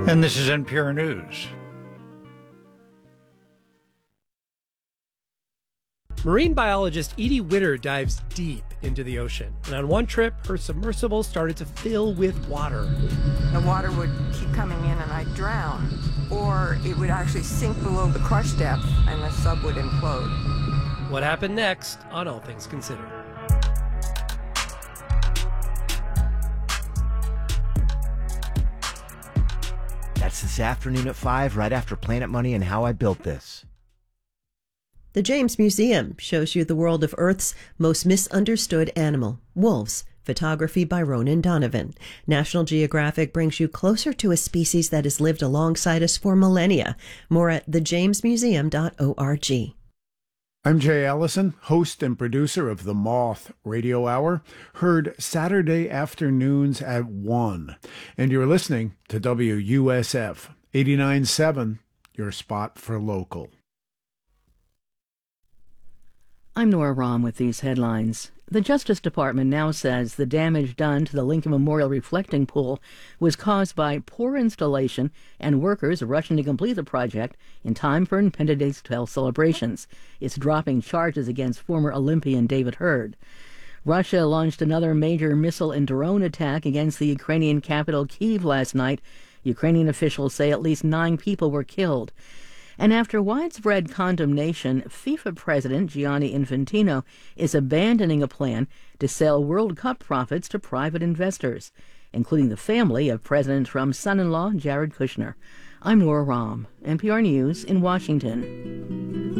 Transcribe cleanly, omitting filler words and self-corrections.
And this is NPR News. Marine biologist Edie Witter dives deep into the ocean. And on one trip, her submersible started to fill with water. The water would keep coming in and I'd drown. Or it would actually sink below the crush depth and the sub would implode. What happened next on All Things Considered? That's this afternoon at 5, right after Planet Money and How I Built This. The James Museum shows you the world of Earth's most misunderstood animal, wolves. Photography by Ronan Donovan. National Geographic brings you closer to a species that has lived alongside us for millennia. More at thejamesmuseum.org. I'm Jay Allison, host and producer of The Moth Radio Hour, heard Saturday afternoons at 1. And you're listening to WUSF 89.7, your spot for local. I'm Nora Rahm with these headlines. The Justice Department now says the damage done to the Lincoln Memorial reflecting pool was caused by poor installation and workers rushing to complete the project in time for Independence Day celebrations. It's dropping charges against former Olympian David Hurd. Russia launched another major missile and drone attack against the Ukrainian capital Kyiv last night. Ukrainian officials say at least 9 people were killed. And after widespread condemnation, FIFA President Gianni Infantino is abandoning a plan to sell World Cup profits to private investors, including the family of President Trump's son-in-law, Jared Kushner. I'm Nora Rahm, NPR News in Washington.